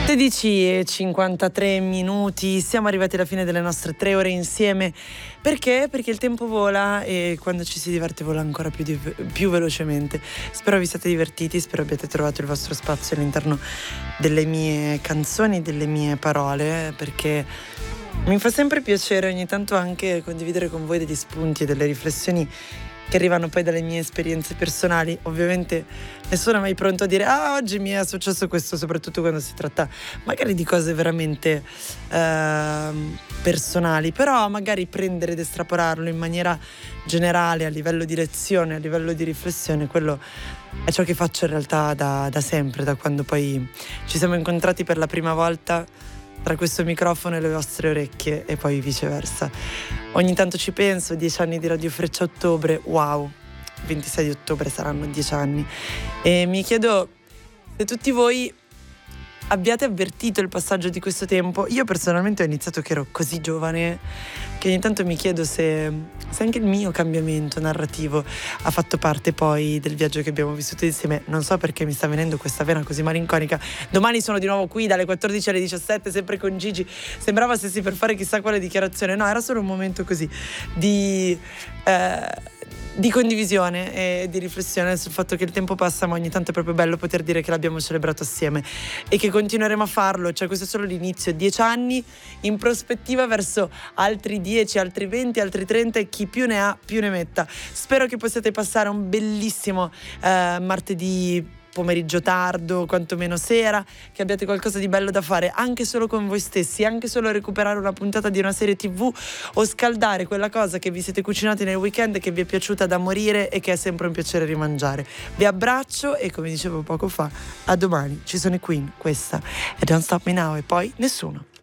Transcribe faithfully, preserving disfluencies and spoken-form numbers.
sedici e cinquantatré minuti, siamo arrivati alla fine delle nostre tre ore insieme. Perché? Perché il tempo vola e quando ci si diverte vola ancora più, di, più velocemente. Spero vi siate divertiti, spero abbiate trovato il vostro spazio all'interno delle mie canzoni, delle mie parole, perché mi fa sempre piacere ogni tanto anche condividere con voi degli spunti e delle riflessioni che arrivano poi dalle mie esperienze personali. Ovviamente nessuno è mai pronto a dire ah, oggi mi è successo questo, soprattutto quando si tratta magari di cose veramente eh, personali, però magari prendere ed estrapolarlo in maniera generale, a livello di lezione, a livello di riflessione, quello è ciò che faccio in realtà da, da sempre, da quando poi ci siamo incontrati per la prima volta tra questo microfono e le vostre orecchie, e poi viceversa. Ogni tanto ci penso, dieci anni di Radio Freccia a ottobre, wow, ventisei di ottobre saranno dieci anni, e mi chiedo se tutti voi abbiate avvertito il passaggio di questo tempo. Io personalmente ho iniziato che ero così giovane che ogni tanto mi chiedo se, se anche il mio cambiamento narrativo ha fatto parte poi del viaggio che abbiamo vissuto insieme. Non so perché mi sta venendo questa vena così malinconica. Domani sono di nuovo qui dalle quattordici alle diciassette, sempre con Gigi. Sembrava stessi per fare chissà quale dichiarazione. No, era solo un momento così di... Eh, di condivisione e di riflessione sul fatto che il tempo passa, ma ogni tanto è proprio bello poter dire che l'abbiamo celebrato assieme e che continueremo a farlo. Cioè, questo è solo l'inizio, dieci anni in prospettiva verso altri dieci, altri venti, altri trenta, e chi più ne ha più ne metta. Spero che possiate passare un bellissimo eh, martedì pomeriggio tardo, quantomeno sera, che abbiate qualcosa di bello da fare anche solo con voi stessi, anche solo recuperare una puntata di una serie tv o scaldare quella cosa che vi siete cucinati nel weekend e che vi è piaciuta da morire e che è sempre un piacere rimangiare. Vi abbraccio e, come dicevo poco fa, a domani. Ci sono i Queen, questa è Don't Stop Me Now, e poi nessuno.